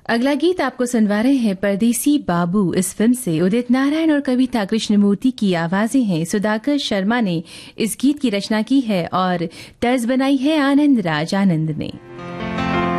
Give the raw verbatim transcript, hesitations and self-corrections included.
अगला गीत आपको सुनवा रहे हैं परदेसी बाबू। इस फिल्म से उदित नारायण और कविता कृष्णमूर्ति की आवाजें हैं। सुधाकर शर्मा ने इस गीत की रचना की है और तर्ज बनाई है आनंद राज आनंद ने।